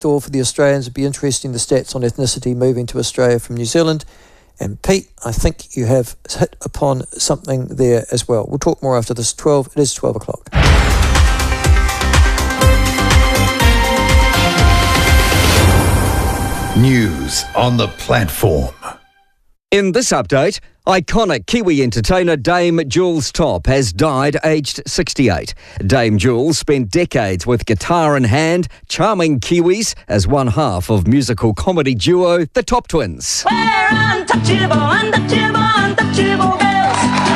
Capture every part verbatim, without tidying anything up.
Door for the Australians. It'd be interesting, the stats on ethnicity moving to Australia from New Zealand. And Pete, I think you have hit upon something there as well. We'll talk more after this. twelve, it is twelve o'clock. News on the platform. In this update, iconic Kiwi entertainer Dame Jules Top has died aged sixty-eight. Dame Jules spent decades with guitar in hand, charming Kiwis as one half of musical comedy duo The Top Twins. We're untouchable, untouchable, untouchable girls.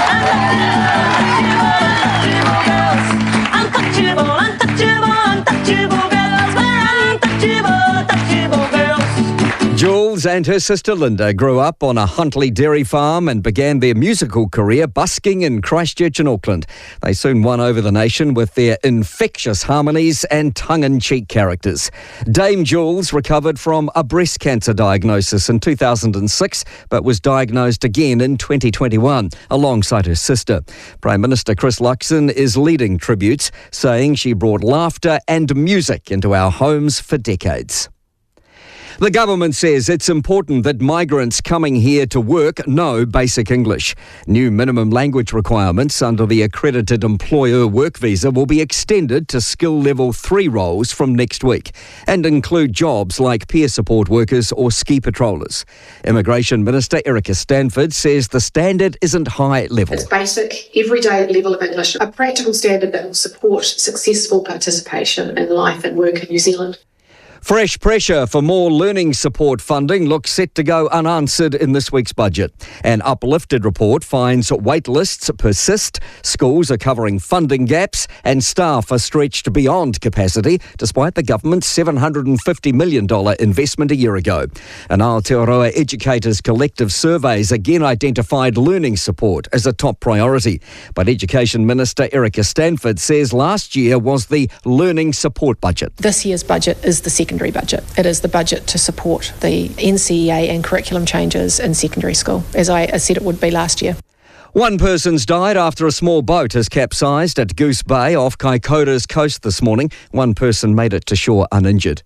Untouchable, untouchable, untouchable, untouchable girls. We're untouchable, untouchable girls. Jules and her sister Linda grew up on a Huntly dairy farm and began their musical career busking in Christchurch and Auckland. They soon won over the nation with their infectious harmonies and tongue-in-cheek characters. Dame Jules recovered from a breast cancer diagnosis in two thousand six, but was diagnosed again in twenty twenty-one, alongside her sister. Prime Minister Chris Luxon is leading tributes, saying she brought laughter and music into our homes for decades. The government says it's important that migrants coming here to work know basic English. New minimum language requirements under the accredited employer work visa will be extended to skill level three roles from next week and include jobs like peer support workers or ski patrollers. Immigration Minister Erica Stanford says the standard isn't high level. It's basic, everyday level of English, a practical standard that will support successful participation in life and work in New Zealand. Fresh pressure for more learning support funding looks set to go unanswered in this week's budget. An uplifted report finds wait lists persist, schools are covering funding gaps, and staff are stretched beyond capacity, despite the government's seven hundred fifty million dollars investment a year ago. An Aotearoa Educators Collective surveys again identified learning support as a top priority. But Education Minister Erica Stanford says last year was the learning support budget. This year's budget is the secondary budget. It is the budget to support the N C E A and curriculum changes in secondary school, as I said it would be last year. One person's died after a small boat has capsized at Goose Bay off Kaikoura's coast this morning. One person made it to shore uninjured.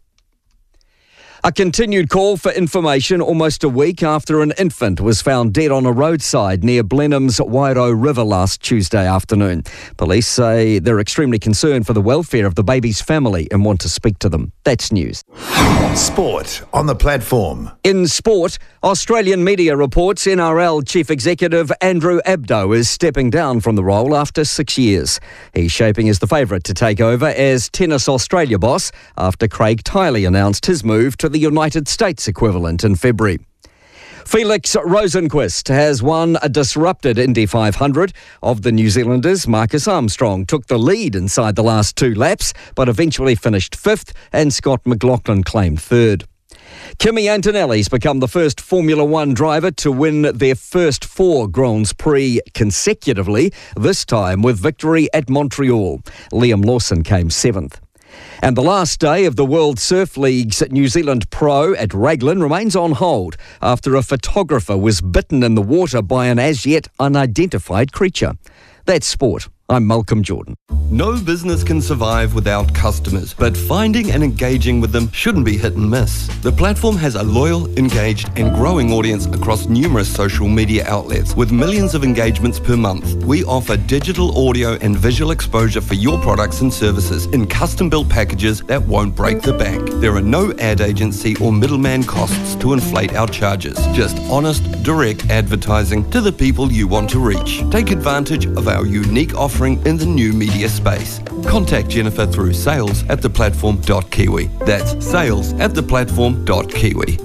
A continued call for information almost a week after an infant was found dead on a roadside near Blenheim's Wairau River last Tuesday afternoon. Police say they're extremely concerned for the welfare of the baby's family and want to speak to them. That's news. Sport on the platform. In sport, Australian media reports N R L Chief Executive Andrew Abdo is stepping down from the role after six years. He's shaping as the favourite to take over as Tennis Australia boss after Craig Tiley announced his move to the United States equivalent in February. Felix Rosenqvist has won a disrupted Indy five hundred. Of the New Zealanders, Marcus Armstrong took the lead inside the last two laps, but eventually finished fifth, and Scott McLaughlin claimed third. Kimi Antonelli's become the first Formula One driver to win their first four Grands Prix consecutively, this time with victory at Montreal. Liam Lawson came seventh. And the last day of the World Surf League's New Zealand Pro at Raglan remains on hold after a photographer was bitten in the water by an as-yet unidentified creature. That's sport. I'm Malcolm Jordan. No business can survive without customers, but finding and engaging with them shouldn't be hit and miss. The platform has a loyal, engaged and growing audience across numerous social media outlets with millions of engagements per month. We offer digital audio and visual exposure for your products and services in custom-built packages that won't break the bank. There are no ad agency or middleman costs to inflate our charges. Just honest, direct advertising to the people you want to reach. Take advantage of our unique offering in the new media space. Contact Jennifer through sales at the platform dot kiwi. That's sales at the platform dot kiwi.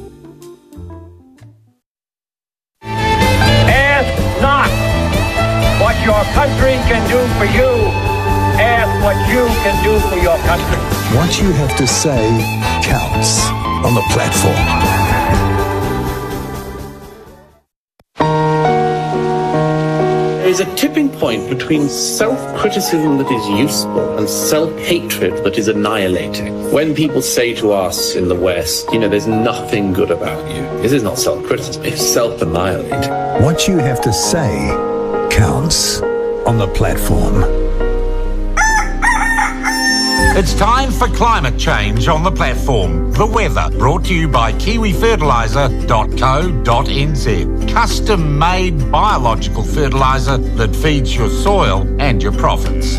Ask not what your country can do for you. Ask what you can do for your country. What you have to say counts on the platform. There is a tipping point between self-criticism that is useful and self-hatred that is annihilating. When people say to us in the West, you know, there's nothing good about you, this is not self-criticism, it's self-annihilating. What you have to say counts on the platform. It's time for climate change on the platform. The weather, brought to you by kiwi fertiliser dot co dot n z. Custom-made biological fertiliser that feeds your soil and your profits.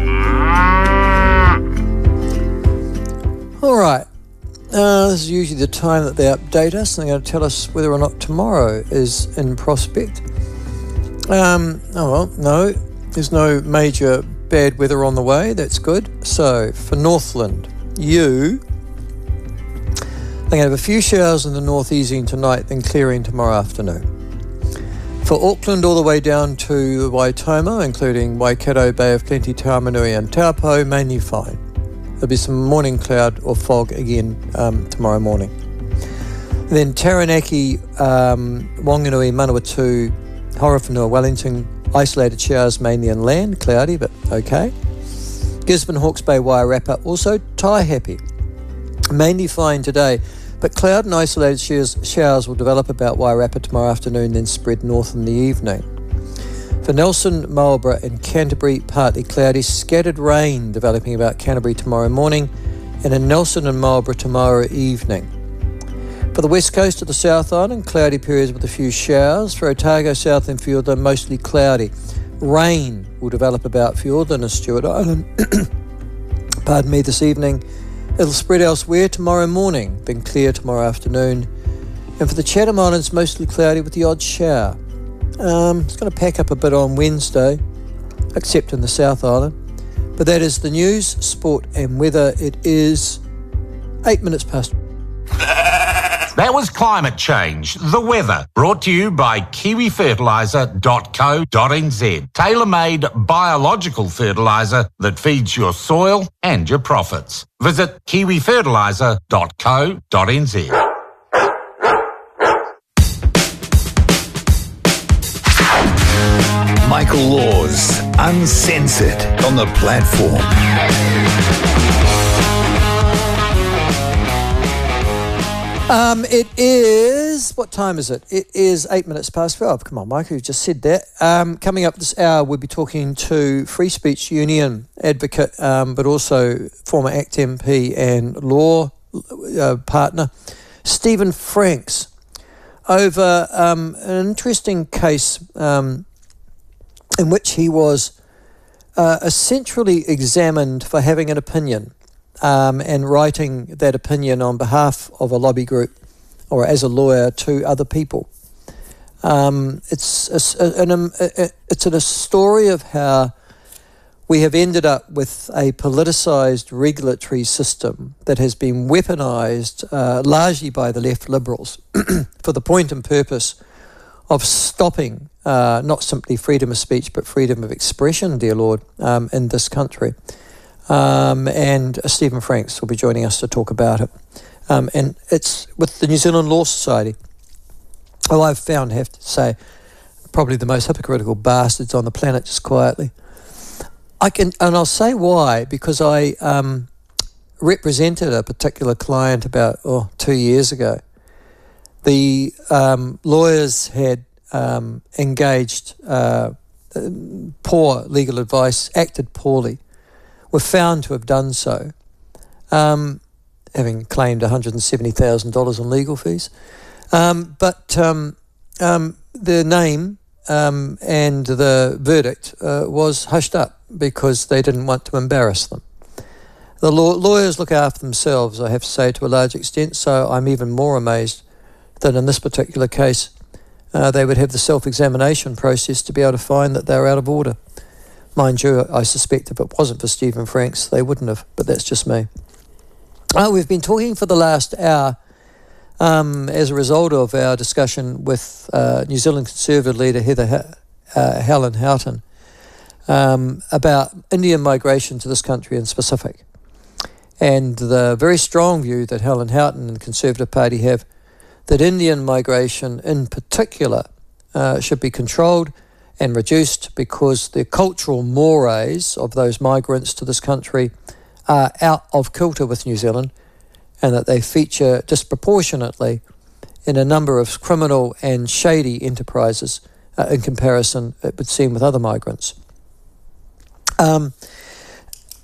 All right. Uh, this is usually the time that they update us, and they're going to tell us whether or not tomorrow is in prospect. Um, oh well, no, there's no major bad weather on the way. That's good. So for Northland, you, they're going to have a few showers in the north easing tonight, then clearing tomorrow afternoon. For Auckland, all the way down to Waitomo, including Waikato, Bay of Plenty, Taumanui and Taupo, mainly fine. There'll be some morning cloud or fog again um, tomorrow morning. Then Taranaki, um, Wanganui, Manawatu, Horowhenua, Wellington, isolated showers mainly inland, cloudy but okay. Gisborne, Hawke's Bay, Wairarapa, also Taihape, mainly fine today, but cloud and isolated showers, showers will develop about Wairarapa tomorrow afternoon, then spread north in the evening. For Nelson, Marlborough and Canterbury, partly cloudy, scattered rain developing about Canterbury tomorrow morning, and in Nelson and Marlborough tomorrow evening. For the west coast of the South Island, cloudy periods with a few showers. For Otago, South and Fiordland, mostly cloudy. Rain will develop about Fiordland and Stewart Island. Pardon me, this evening. It'll spread elsewhere tomorrow morning, then clear tomorrow afternoon. And for the Chatham Islands, mostly cloudy with the odd shower. Um, it's going to pack up a bit on Wednesday, except in the South Island. But that is the news, sport and weather. It is eight minutes past. That was climate change, the weather, brought to you by kiwi fertiliser dot co dot n z. Tailor-made biological fertiliser that feeds your soil and your profits. Visit kiwi fertiliser dot co dot n z. Michael Laws, Uncensored, on the platform. Um, it is, what time is it? It is eight minutes past twelve. Come on, Michael, you just said that. Um, coming up this hour, we'll be talking to Free Speech Union advocate, um, but also former ACT M P and law uh, partner, Stephen Franks, over um, an interesting case um, in which he was uh, essentially examined for having an opinion um, and writing that opinion on behalf of a lobby group or as a lawyer to other people. Um, it's a, an, a, it's a story of how we have ended up with a politicised regulatory system that has been weaponised uh, largely by the left liberals for the point and purpose of stopping uh, not simply freedom of speech but freedom of expression, dear Lord, um, in this country. Um, and uh, Stephen Franks will be joining us to talk about it. Um, and it's with the New Zealand Law Society. Well, I've found, have to say, probably the most hypocritical bastards on the planet, just quietly. I can, and I'll say why, because I um, represented a particular client about oh, two years ago. The um, lawyers had um, engaged uh, poor legal advice, acted poorly, were found to have done so, um, having claimed one hundred seventy thousand dollars in legal fees. Um, but um, um, the name um, and the verdict uh, was hushed up because they didn't want to embarrass them. The law- lawyers look after themselves, I have to say, to a large extent, so I'm even more amazed that in this particular case uh, they would have the self-examination process to be able to find that they're out of order. Mind you, I suspect if it wasn't for Stephen Franks, they wouldn't have, but that's just me. Oh, we've been talking for the last hour um, as a result of our discussion with uh, New Zealand Conservative leader Heather uh, Helen Houghton um, about Indian migration to this country in specific, and the very strong view that Helen Houghton and the Conservative Party have that Indian migration in particular uh, should be controlled and reduced because the cultural mores of those migrants to this country are out of kilter with New Zealand, and that they feature disproportionately in a number of criminal and shady enterprises uh, in comparison, it would seem, with other migrants. Um,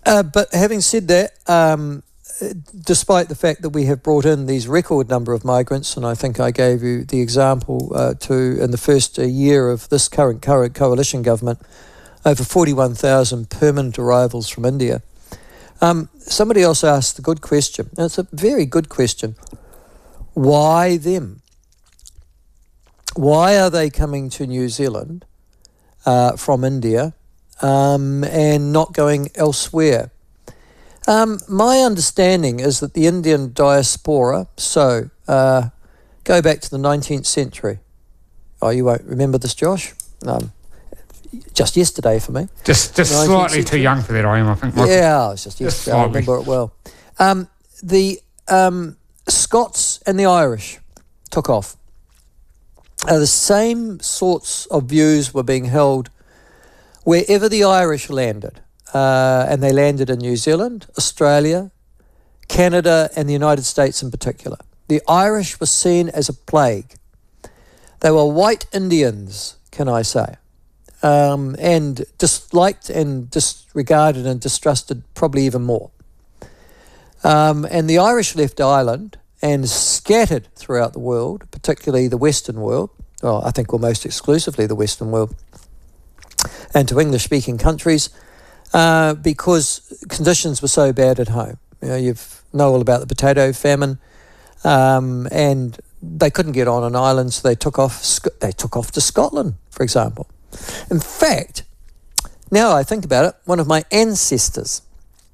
Uh, but having said that, um, despite the fact that we have brought in these record number of migrants, and I think I gave you the example uh, to in the first uh, year of this current current coalition government, over forty-one thousand permanent arrivals from India. Um, somebody else asked the good question, and it's a very good question. Why them? Why are they coming to New Zealand uh, from India um, and not going elsewhere? Um, my understanding is that the Indian diaspora, so uh, go back to the nineteenth century. Oh, you won't remember this, Josh? Um, just yesterday for me. Just just slightly too young for that, I am, I think. Michael. Yeah, it's just yesterday. I remember it well. Um, the um, Scots and the Irish took off. Uh, the same sorts of views were being held wherever the Irish landed. Uh, and they landed in New Zealand, Australia, Canada, and the United States in particular. The Irish were seen as a plague. They were white Indians, can I say, um, and disliked and disregarded and distrusted probably even more. Um, and the Irish left Ireland and scattered throughout the world, particularly the Western world, well, I think almost exclusively the Western world, and to English-speaking countries, Uh, because conditions were so bad at home. You know, you know all about the potato famine, um, and they couldn't get on an island, so they took off. They took off to Scotland, for example. In fact, now I think about it, one of my ancestors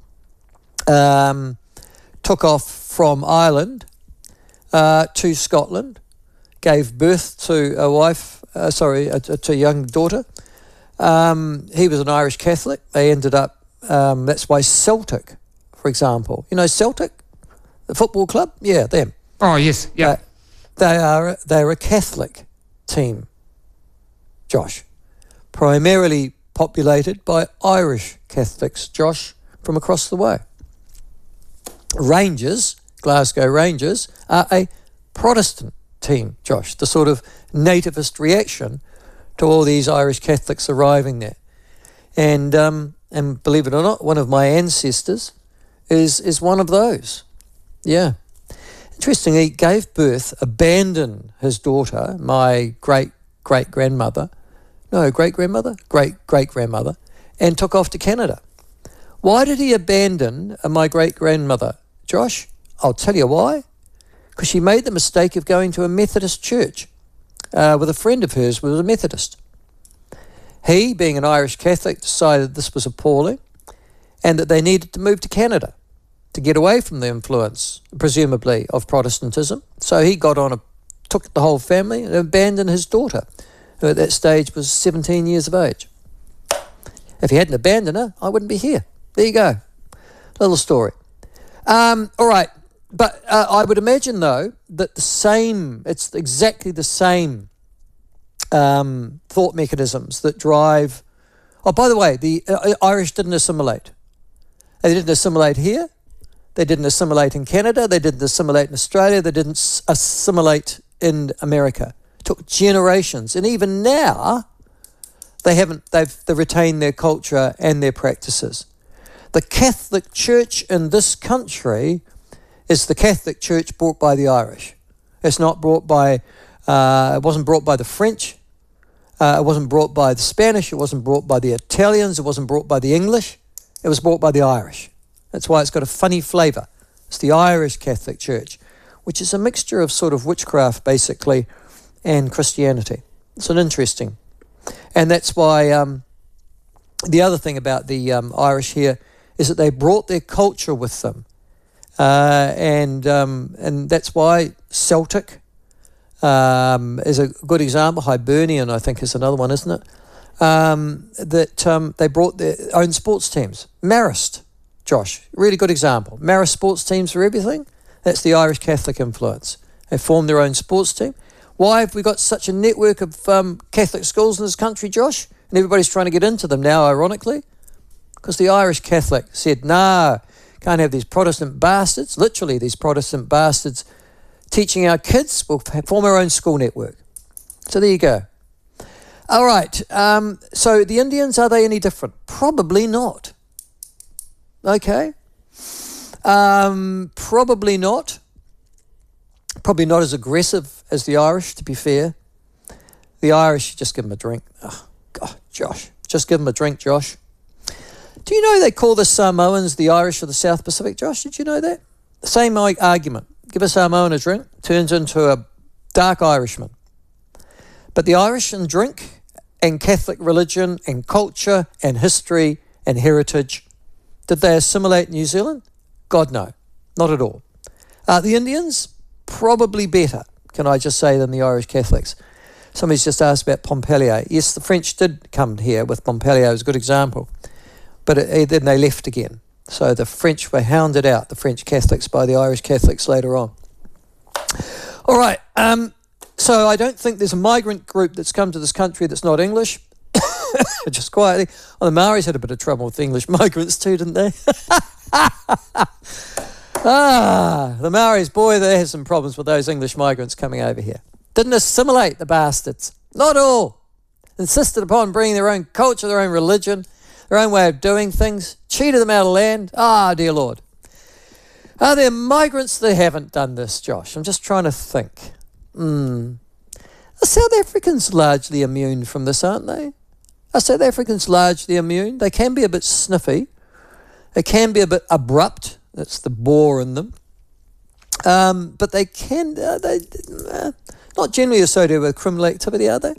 um, took off from Ireland uh, to Scotland, gave birth to a wife, uh, sorry, a, to a young daughter. Um, he was an Irish Catholic. They ended up, um, that's why Celtic, for example. You know Celtic, the football club? Yeah, them. Oh, yes, yeah. Uh, they are they're a Catholic team, Josh. Primarily populated by Irish Catholics, Josh, from across the way. Rangers, Glasgow Rangers, are a Protestant team, Josh, the sort of nativist reaction to all these Irish Catholics arriving there. And um, and believe it or not, one of my ancestors is is one of those. Yeah. Interestingly, he gave birth, abandoned his daughter, my great-great-grandmother, no, great-grandmother? Great-great-grandmother, and took off to Canada. Why did he abandon my great-grandmother, Josh? I'll tell you why. Because she made the mistake of going to a Methodist church. Uh, with a friend of hers who was a Methodist. He, being an Irish Catholic, decided this was appalling and that they needed to move to Canada to get away from the influence, presumably, of Protestantism. So he got on, a, took the whole family and abandoned his daughter, who at that stage was seventeen years of age. If he hadn't abandoned her, I wouldn't be here. There you go. Little story. Um, all right. But uh, I would imagine, though, that the same, it's exactly the same um, thought mechanisms that drive... Oh, by the way, the uh, Irish didn't assimilate. They didn't assimilate here. They didn't assimilate in Canada. They didn't assimilate in Australia. They didn't s- assimilate in America. It took generations. And even now, they haven't, they've, they've retained their culture and their practices. The Catholic Church in this country is the Catholic Church brought by the Irish. It's not brought by, uh, it wasn't brought by the French, uh, it wasn't brought by the Spanish, it wasn't brought by the Italians, it wasn't brought by the English, it was brought by the Irish. That's why it's got a funny flavour. It's the Irish Catholic Church, which is a mixture of sort of witchcraft, basically, and Christianity. It's an interesting. And that's why um, the other thing about the um, Irish here is that they brought their culture with them. Uh, and um, and that's why Celtic um, is a good example. Hibernian, I think, is another one, isn't it? Um, that um, they brought their own sports teams. Marist, Josh, really good example. Marist sports teams for everything. That's the Irish Catholic influence. They formed their own sports team. Why have we got such a network of um, Catholic schools in this country, Josh? And everybody's trying to get into them now, ironically. Because the Irish Catholic said, nah, can't have these Protestant bastards, literally these Protestant bastards, teaching our kids. We'll form our own school network. So there you go. All right. Um, so the Indians, are they any different? Probably not. Okay. Um, probably not. Probably not as aggressive as the Irish, to be fair. The Irish, just give them a drink. Oh, God, Josh. Just give them a drink, Josh. Do you know they call the Samoans the Irish of the South Pacific, Josh? Did you know that? The same argument. Give a Samoan a drink, turns into a dark Irishman. But the Irish and drink and Catholic religion and culture and history and heritage, did they assimilate New Zealand? God, no. Not at all. Uh, the Indians? Probably better, can I just say, than the Irish Catholics. Somebody's just asked about Montpellier. Yes, the French did come here with Montpellier as a good example. But it, then they left again. So the French were hounded out, the French Catholics, by the Irish Catholics later on. All right. Um, so I don't think there's a migrant group that's come to this country that's not English. Just quietly. Well, the Maoris had a bit of trouble with English migrants too, didn't they? Ah, the Maoris, boy, they had some problems with those English migrants coming over here. Didn't assimilate the bastards. Not all. Insisted upon bringing their own culture, their own religion, their own way of doing things. Cheated them out of land. Ah, dear Lord. Are there migrants that haven't done this, Josh? I'm just trying to think. Hmm. Are South Africans largely immune from this, aren't they? Are South Africans largely immune? They can be a bit sniffy. They can be a bit abrupt. That's the bore in them. Um, but they can, uh, they uh, not generally associated with criminal activity, are they?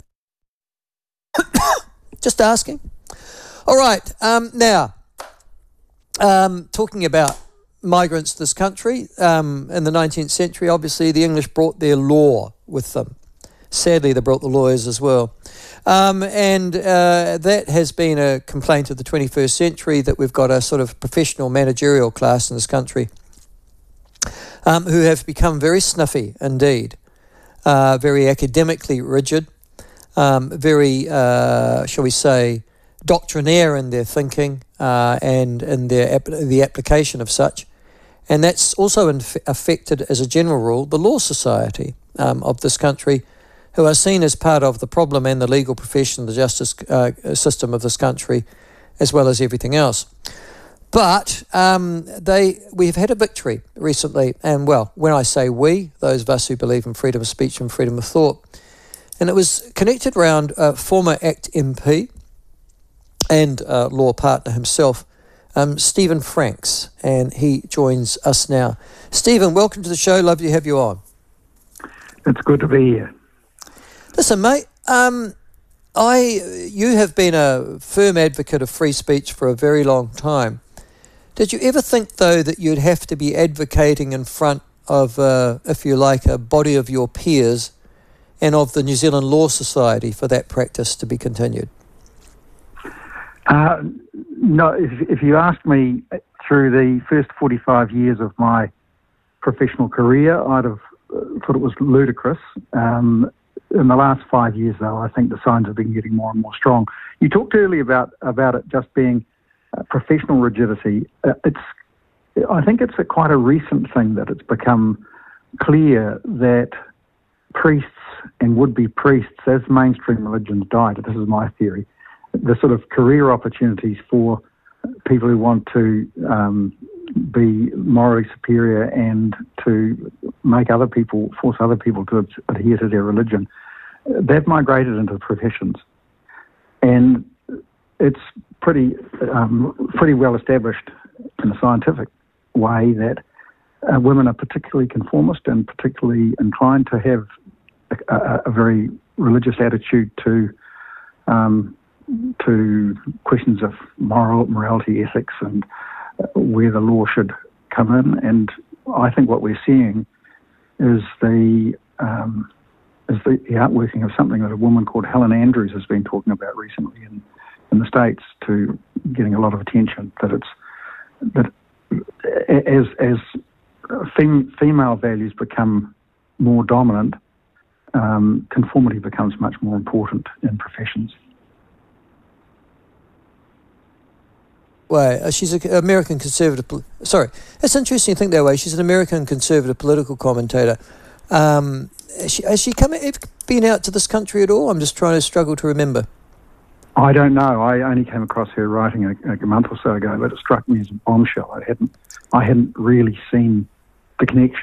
Just asking. All right, um, now, um, talking about migrants to this country, um, in the nineteenth century, obviously the English brought their law with them. Sadly, they brought the lawyers as well. Um, and uh, that has been a complaint of the twenty-first century, that we've got a sort of professional managerial class in this country um, who have become very sniffy indeed, uh, very academically rigid, um, very, uh, shall we say, doctrinaire in their thinking uh, and in their ap- the application of such. And that's also inf- affected, as a general rule, the law society um, of this country, who are seen as part of the problem and the legal profession, the justice uh, system of this country, as well as everything else. But um, they we've had a victory recently, and well, when I say we, those of us who believe in freedom of speech and freedom of thought, and it was connected around uh, former ACT M P and uh, law partner himself, um, Stephen Franks, and he joins us now. Stephen, welcome to the show. Lovely to have you on. It's good to be here. Listen, mate, um, I you have been a firm advocate of free speech for a very long time. Did you ever think, though, that you'd have to be advocating in front of, uh, if you like, a body of your peers and of the New Zealand Law Society for that practice to be continued? Uh, no, if, if you asked me through the first forty-five years of my professional career, I'd have thought it was ludicrous. Um, in the last five years, though, I think the signs have been getting more and more strong. You talked earlier about, about it just being uh, professional rigidity. Uh, it's, I think it's a, quite a recent thing that it's become clear that priests and would-be priests, as mainstream religions died, this is my theory, the sort of career opportunities for people who want to um, be morally superior and to make other people, force other people to adhere to their religion, they've migrated into the professions. And it's pretty um, pretty well established in a scientific way that uh, women are particularly conformist and particularly inclined to have a, a, a very religious attitude to um, to questions of moral morality, ethics, and where the law should come in. And I think what we're seeing is the um, is the, the outworking of something that a woman called Helen Andrews has been talking about recently in, in the States, to getting a lot of attention. That it's that as as fem, female values become more dominant, um, conformity becomes much more important in professions. Way. She's an American conservative... Sorry, it's interesting to think that way. She's an American conservative political commentator. Um, has she, has she come, been out to this country at all? I'm just trying to struggle to remember. I don't know. I only came across her writing a, a month or so ago, but it struck me as a bombshell. I hadn't, I hadn't really seen the connection.